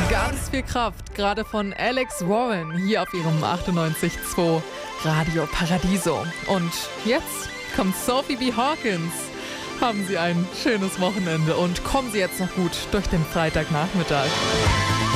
Ganz viel Kraft, gerade von Alex Warren hier auf ihrem 98.2 Radio Paradiso. Und jetzt kommt Sophie B. Hawkins. Haben Sie ein schönes Wochenende und kommen Sie jetzt noch gut durch den Freitagnachmittag.